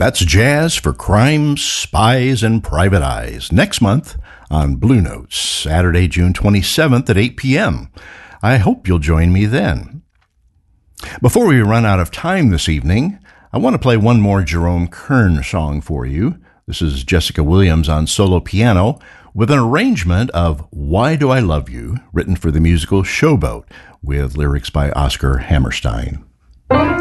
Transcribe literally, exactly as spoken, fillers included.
That's jazz for crimes, spies, and private eyes. Next month on Blue Notes, Saturday, June twenty-seventh at eight p.m. I hope you'll join me then. Before we run out of time this evening, I want to play one more Jerome Kern song for you. This is Jessica Williams on solo piano with an arrangement of Why Do I Love You, written for the musical Showboat, with lyrics by Oscar Hammerstein.